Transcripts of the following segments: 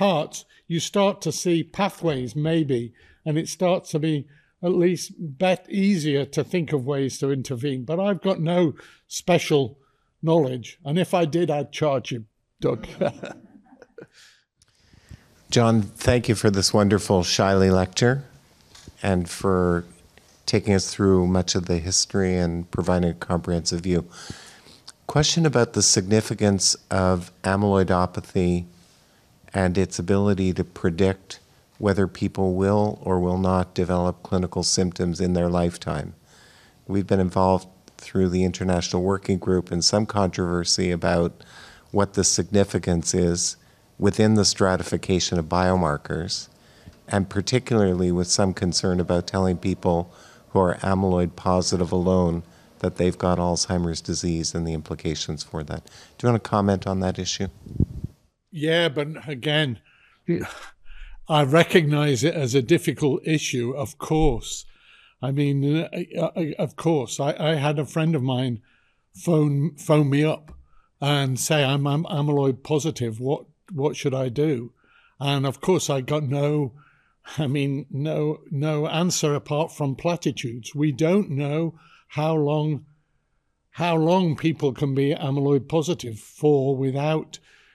parts, you start to see pathways maybe, and it starts to be at least easier to think of ways to intervene. But I've got no special knowledge, and if I did, I'd charge you, Doug. John, thank you for this wonderful Shiley lecture and for taking us through much of the history and providing a comprehensive view. Question about the significance of amyloidopathy and its ability to predict whether people will or will not develop clinical symptoms in their lifetime. We've been involved through the International Working Group in some controversy about what the significance is within the stratification of biomarkers, and particularly with some concern about telling people who are amyloid positive alone that they've got Alzheimer's disease and the implications for that. Do you want to comment on that issue? Yeah, but again, I recognize it as a difficult issue, of course. I mean, of course, I had a friend of mine phone me up and say, I'm amyloid positive. What should I do? And of course, I got no answer apart from platitudes. We don't know how long people can be amyloid positive for without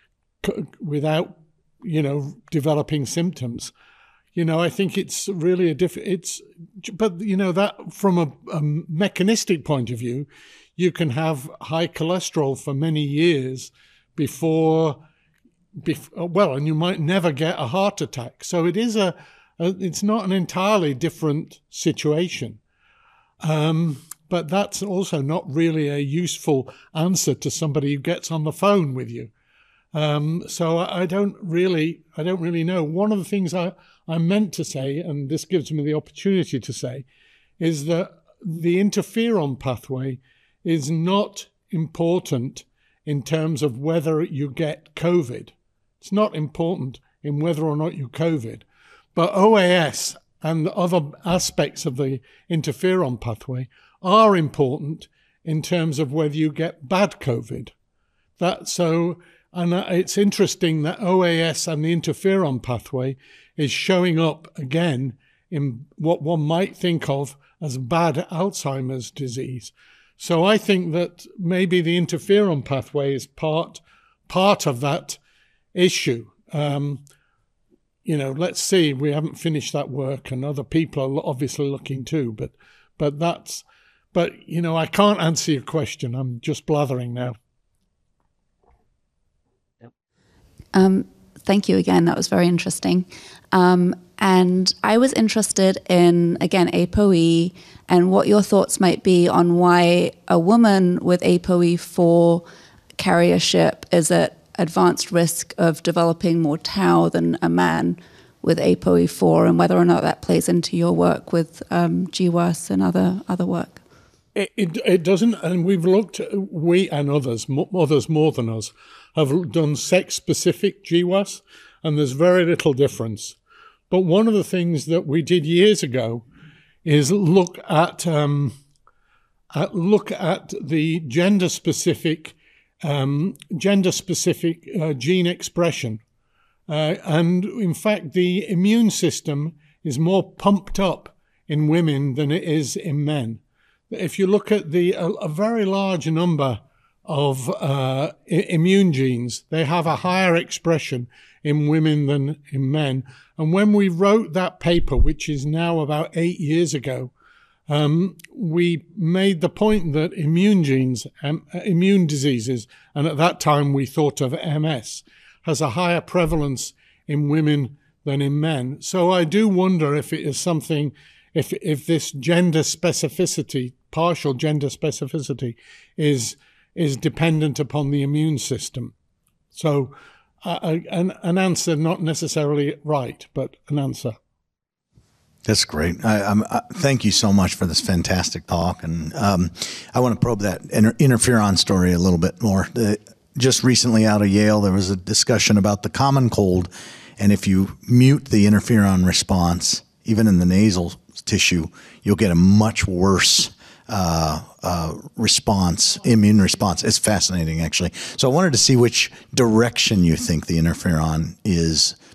developing symptoms. I think it's really but that from a mechanistic point of view, you can have high cholesterol for many years before, and you might never get a heart attack. So it is it's not an entirely different situation. But that's also not really a useful answer to somebody who gets on the phone with you. So I don't really know. One of the things I meant to say, and this gives me the opportunity to say, is that the interferon pathway is not important in terms of whether you get COVID. It's not important in whether or not you COVID. But OAS and the other aspects of the interferon pathway are important in terms of whether you get bad COVID. And it's interesting that OAS and the interferon pathway is showing up again in what one might think of as bad Alzheimer's disease. So I think that maybe the interferon pathway is part of that issue. Let's see. We haven't finished that work, and other people are obviously looking too. But I can't answer your question. I'm just blathering now. Thank you again. That was very interesting. And I was interested in, again, ApoE and what your thoughts might be on why a woman with ApoE4 carriership is at advanced risk of developing more tau than a man with ApoE4, and whether or not that plays into your work with GWAS and other work. It doesn't, and we and others more than us, have done sex-specific GWAS, and there's very little difference. But one of the things that we did years ago is look at the gender-specific gene expression, and in fact, the immune system is more pumped up in women than it is in men. If you look at a very large number of immune genes, they have a higher expression in women than in men. And when we wrote that paper, which is now about 8 years ago, we made the point that immune genes, immune diseases, and at that time we thought of MS, has a higher prevalence in women than in men. So I do wonder if it is something, if this gender specificity, partial gender specificity, is dependent upon the immune system. So an answer, not necessarily right, but an answer. That's great. Thank you so much for this fantastic talk. And I want to probe that interferon story a little bit more. Just recently out of Yale, there was a discussion about the common cold. And if you mute the interferon response, even in the nasal tissue, you'll get a much worse response, immune response. It's fascinating, actually. So I wanted to see which direction you think the interferon is